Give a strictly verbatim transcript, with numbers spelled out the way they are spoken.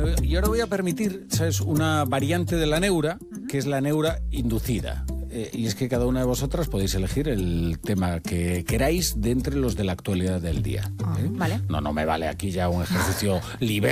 Bueno, y ahora voy a permitir, ¿sabes?, una variante de la neura, uh-huh. que es la neura inducida. Eh, y es que cada una de vosotras podéis elegir el tema que queráis de entre los de la actualidad del día. ¿eh? Vale. No, no me vale aquí ya un ejercicio libre.